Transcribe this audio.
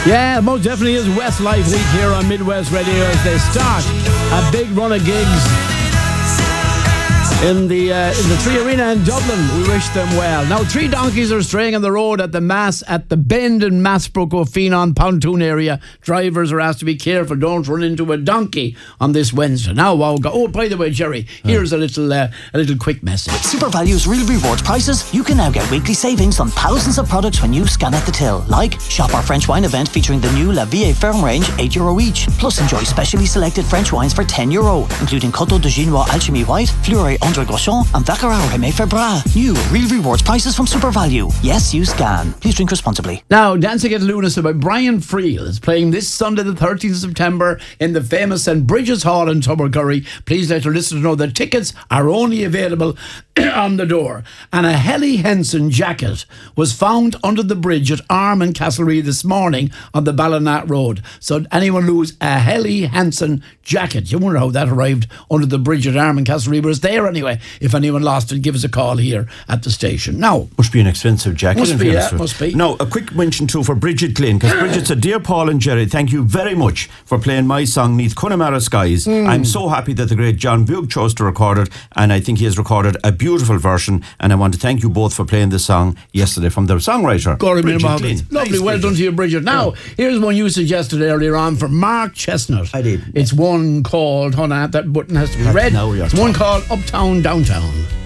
Yeah, most definitely is Westlife Week here on Midwest Radio as they start a big run of gigs in the Three Arena in Dublin. We wish them well. Now, 3 donkeys are straying on the road at the Bend in Massbrook O'Feenon pontoon area. Drivers are asked to be careful. Don't run into a donkey on this Wednesday. Now, by the way, Jerry, here's a little quick message. With SuperValue's real rewards prices, you can now get weekly savings on thousands of products when you scan at the till. Like, shop our French wine event featuring the new La Vie Ferme range, €8 each. Plus, enjoy specially selected French wines for €10, including Coteau de Ginois Alchimie White, Fleury André Groschon, and Baccarat Rémy Febras. New real rewards prices from SuperValue. Yes, you scan. Please drink responsibly. Now, Dancing at Lunacy by Brian Friel is playing this Sunday the 13th of September in the famous St. Bridget's Hall in Tubbercurry. Please let your listeners know that tickets are only available on the door. And a Helly Henson jacket was found under the bridge at Arm and Castlereagh this morning on the Ballynat Road. So anyone lose a Helly Henson jacket, you wonder how that arrived under the bridge at Arm and Castlereagh, but it's there anyway. If anyone lost it, give us a call here at the station. Now, must be an expensive jacket. Must be. Now, a quick mention too for Bridget Glynn, because Bridget said, "Dear Paul and Jerry, thank you very much for playing my song Neath Connemara Skies. I'm so happy that the great John Bugh chose to record it, and I think he has recorded a beautiful version, and I want to thank you both for playing this song yesterday from the songwriter Bridget Glynn." Lovely, well done to you, Bridget. Now, here's one you suggested earlier on for Mark Chestnut. I did. It's one called, that button has to be red. Now we are it's one called Uptown Downtown.